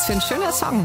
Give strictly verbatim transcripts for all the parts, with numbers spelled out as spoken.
Was für ein schöner Song.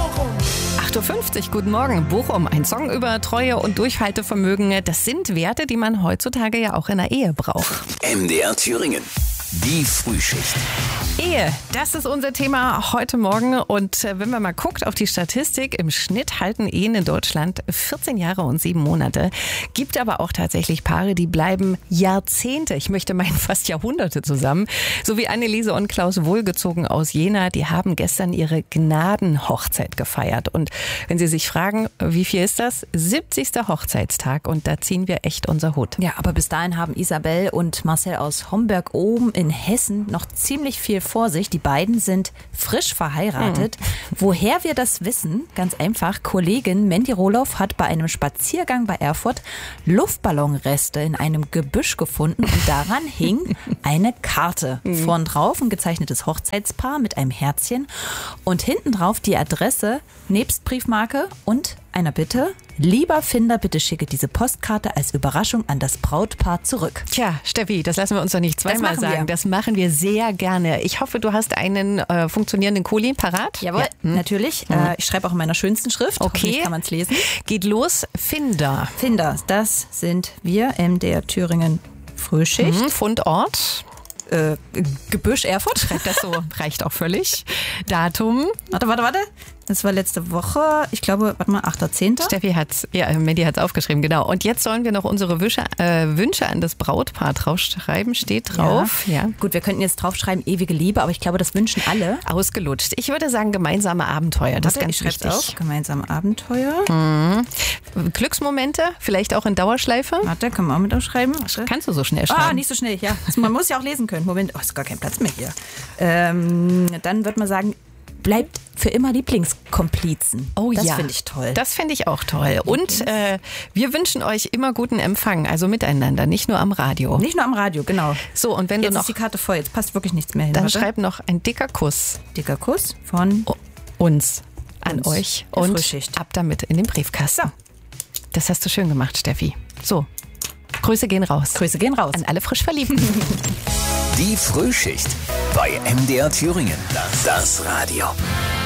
acht Uhr fünfzig, guten Morgen. Bochum, ein Song über Treue und Durchhaltevermögen. Das sind Werte, die man heutzutage ja auch in der Ehe braucht. M D R Thüringen. Die Frühschicht. Ehe, das ist unser Thema heute Morgen. Und wenn man mal guckt auf die Statistik, im Schnitt halten Ehen in Deutschland vierzehn Jahre und sieben Monate. Gibt aber auch tatsächlich Paare, die bleiben Jahrzehnte, ich möchte meinen fast Jahrhunderte zusammen. So wie Anneliese und Klaus Wohlgezogen aus Jena, die haben gestern ihre Gnadenhochzeit gefeiert. Und wenn Sie sich fragen, wie viel ist das? siebzigster Hochzeitstag, und da ziehen wir echt unser Hut. Ja, aber bis dahin haben Isabel und Marcel aus Homberg oben in Hessen noch ziemlich viel vor sich. Die beiden sind frisch verheiratet. Hm. Woher wir das wissen? Ganz einfach. Kollegin Mandy Rohloff hat bei einem Spaziergang bei Erfurt Luftballonreste in einem Gebüsch gefunden und daran hing eine Karte. Hm. Vorn drauf ein gezeichnetes Hochzeitspaar mit einem Herzchen und hinten drauf die Adresse nebst Briefmarke und einer Bitte: Lieber Finder, bitte schicke diese Postkarte als Überraschung an das Brautpaar zurück. Tja, Steffi, das lassen wir uns doch nicht zweimal das sagen. Wir. Das machen wir sehr gerne. Ich hoffe, du hast einen äh, funktionierenden Kuli parat. Jawohl, ja. hm. natürlich. Hm. Äh, ich schreibe auch in meiner schönsten Schrift. Okay. Kann man es lesen. Geht los. Finder. Finder, das sind wir, M D R Thüringen Frühschicht. Hm. Fundort. Äh, Gebüsch Erfurt. Das so reicht auch völlig. Datum. Warte, warte, warte. Das war letzte Woche, ich glaube, warte mal, achter zehnter Steffi hat's, ja, Mandy hat's aufgeschrieben, genau. Und jetzt sollen wir noch unsere Wünsche, äh, Wünsche an das Brautpaar draufschreiben, steht drauf. Ja. ja. Gut, wir könnten jetzt draufschreiben, ewige Liebe, aber ich glaube, das wünschen alle. Ausgelutscht. Ich würde sagen, gemeinsame Abenteuer, das warte, ist ganz ich wichtig. Auch. Gemeinsame Abenteuer. Mhm. Glücksmomente, vielleicht auch in Dauerschleife. Warte, können wir auch mit aufschreiben. Warte. Kannst du so schnell schreiben? Ah, nicht so schnell, ja. Man muss ja auch lesen können. Moment, oh, ist gar kein Platz mehr hier. Ähm, dann wird man sagen, bleibt für immer Lieblingskomplizen. Oh das ja. Das finde ich toll. Das finde ich auch toll. Und äh, wir wünschen euch immer guten Empfang, also miteinander, nicht nur am Radio. Nicht nur am Radio, genau. So, und wenn jetzt du noch... ist die Karte voll, jetzt passt wirklich nichts mehr hin. Dann Warte. schreib noch ein dicker Kuss. Dicker Kuss von o- uns, an uns, euch. Und Frühschicht. ab damit in den Briefkasten. So. Das hast du schön gemacht, Steffi. So, Grüße gehen raus. Grüße gehen raus. An alle frisch Verliebten. Die Frühschicht bei M D R Thüringen. Das Radio.